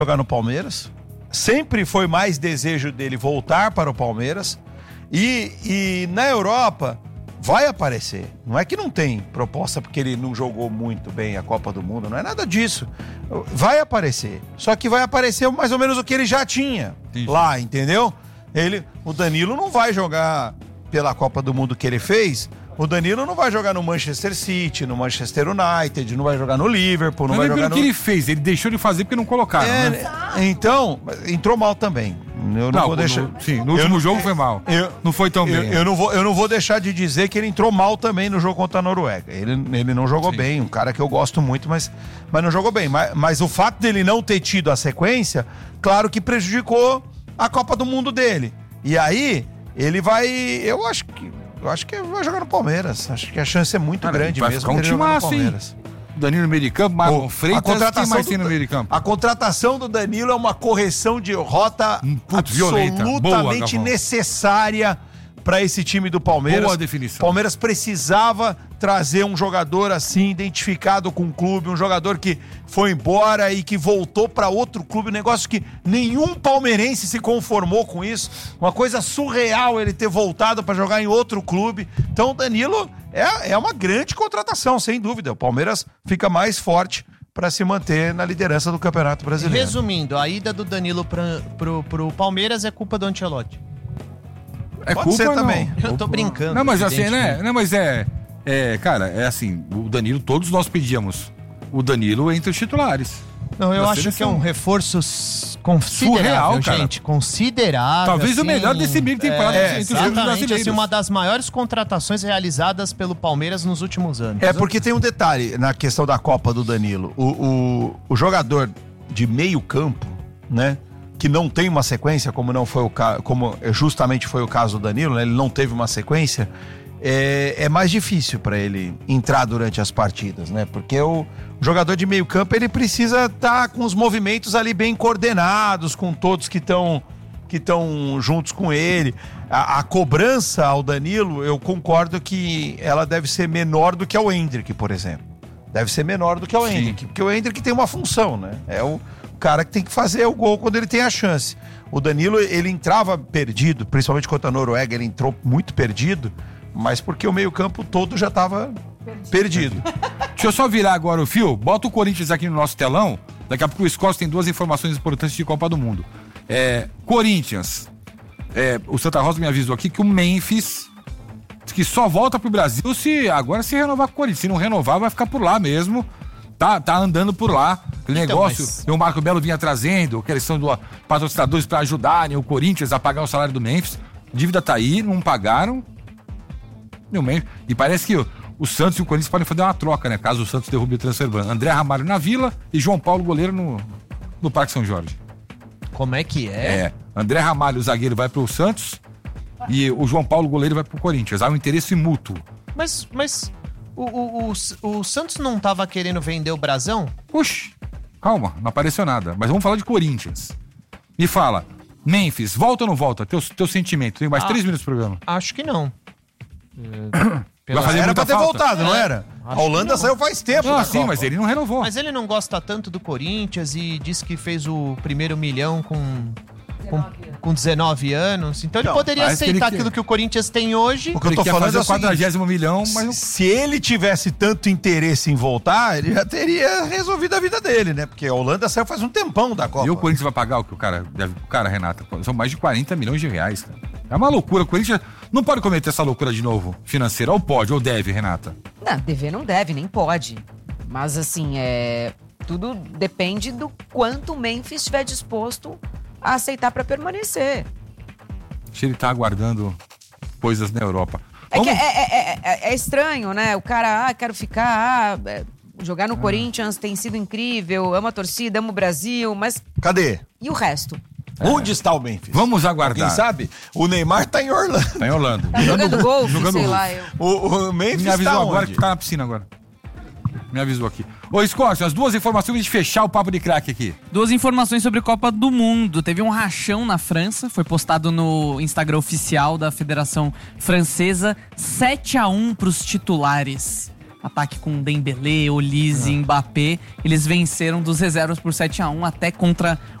jogar no Palmeiras. Sempre foi mais desejo dele voltar para o Palmeiras. E na Europa vai aparecer. Não é que não tem proposta porque ele não jogou muito bem a Copa do Mundo. Não é nada disso. Vai aparecer. Só que vai aparecer mais ou menos o que ele já tinha lá, entendeu? O Danilo não vai jogar pela Copa do Mundo que ele fez. O Danilo não vai jogar no Manchester City, no Manchester United, não vai jogar no Liverpool, não vai jogar no... que ele fez, ele deixou de fazer porque não colocaram, né? Então, entrou mal também. Eu não vou deixar... no último jogo foi mal. Não foi tão bem. Eu não vou deixar de dizer que ele entrou mal também no jogo contra a Noruega. Ele não jogou bem, um cara que eu gosto muito, mas não jogou bem. Mas o fato dele não ter tido a sequência, claro que prejudicou a Copa do Mundo dele. E aí, ele vai... Eu acho que vai jogar no Palmeiras. Acho que a chance é muito grande mesmo. Vai ficar um timaço, hein? Danilo no meio de campo, Marlon Freitas, quem mais tem no meio de campo? A contratação do Danilo é uma correção de rota absolutamente necessária para esse time do Palmeiras. Boa definição. O Palmeiras precisava trazer um jogador assim, identificado com o clube, um jogador que foi embora e que voltou para outro clube, um negócio que nenhum palmeirense se conformou com isso, uma coisa surreal ele ter voltado para jogar em outro clube. Então o Danilo é uma grande contratação, sem dúvida. O Palmeiras fica mais forte para se manter na liderança do Campeonato Brasileiro. Resumindo, a ida do Danilo pro Palmeiras é culpa do Ancelotti. É Pode culpa ser também. Eu tô brincando. Não, mas assim, né? Não, mas cara, é assim, o Danilo, todos nós pedíamos o Danilo entre os titulares. Não, eu acho que é um reforço considerável, surreal, gente. Considerável. Talvez assim, o melhor desse meio de temporada entre os clubes brasileiros. Assim, uma das maiores contratações realizadas pelo Palmeiras nos últimos anos. É porque tem um detalhe na questão da Copa do Danilo. O jogador de meio campo, né? Que não tem uma sequência, como justamente foi o caso do Danilo, né? Ele não teve uma sequência, é mais difícil para ele entrar durante as partidas, né? Porque o jogador de meio campo, ele precisa estar com os movimentos ali bem coordenados, com todos que estão juntos com ele. A cobrança ao Danilo, eu concordo que ela deve ser menor do que ao Endrick, por exemplo. Deve ser menor do que ao Endrick, porque o Endrick tem uma função, né? É o cara que tem que fazer o gol quando ele tem a chance. O Danilo, ele entrava perdido, principalmente contra a Noruega, ele entrou muito perdido, mas porque o meio-campo todo já estava perdido. Deixa eu só virar agora o fio, bota o Corinthians aqui no nosso telão, daqui a pouco o Scott tem duas informações importantes de Copa do Mundo. Corinthians, o Santa Rosa me avisou aqui que o Memphis, que só volta pro Brasil se renovar com o Corinthians, se não renovar vai ficar por lá mesmo. Tá andando por lá, aquele negócio, e o Marco Belo vinha trazendo, a questão dos patrocinadores para ajudarem o Corinthians a pagar o salário do Memphis, dívida tá aí, não pagaram, e parece que o Santos e o Corinthians podem fazer uma troca, né, caso o Santos derrube o transfer ban. André Ramalho na Vila e João Paulo goleiro no Parque São Jorge. Como é que é? André Ramalho, o zagueiro, vai pro Santos e o João Paulo goleiro vai pro Corinthians, há um interesse mútuo. Mas o Santos não tava querendo vender o Brasão? Puxa, calma, não apareceu nada. Mas vamos falar de Corinthians. Me fala, Memphis, volta ou não volta? Teu sentimento. Tem mais 3 minutos do programa. Acho que não. Vai fazer era pra ter falta? voltado, não era? A Holanda saiu faz tempo. Ah, sim, mas ele não renovou. Mas ele não gosta tanto do Corinthians e disse que fez o primeiro milhão com 19 anos. Então ele poderia aceitar aquilo que o Corinthians tem hoje. O que eu tô falando é o 40º milhão, mas se ele tivesse tanto interesse em voltar, ele já teria resolvido a vida dele, né? Porque a Holanda saiu faz um tempão da Copa. E o Corinthians vai pagar o que o cara, Renata? São mais de 40 milhões de reais, cara. É uma loucura. O Corinthians não pode cometer essa loucura de novo, financeira. Ou pode, ou deve, Renata? Não, dever não deve, nem pode. Mas assim, tudo depende do quanto o Memphis estiver disposto a aceitar para permanecer. Se ele tá aguardando coisas na Europa. É estranho, né? O cara, quero ficar, jogar no Corinthians tem sido incrível, amo a torcida, amo o Brasil, mas... Cadê? E o resto? Onde está o Memphis? Vamos aguardar. Quem sabe? O Neymar tá em Orlando. Tá em Orlando. Tá jogando golfe, sei lá. O Memphis me avisou tá agora onde? que tá na piscina agora. Me avisou aqui. Ô, Scott, as duas informações pra gente fechar o papo de craque aqui. 2 informações sobre Copa do Mundo. Teve um rachão na França, foi postado no Instagram oficial da Federação Francesa, 7-1 pros titulares. ataque com Dembélé, Olise, Mbappé. Eles venceram dos reservas por 7-1 até contra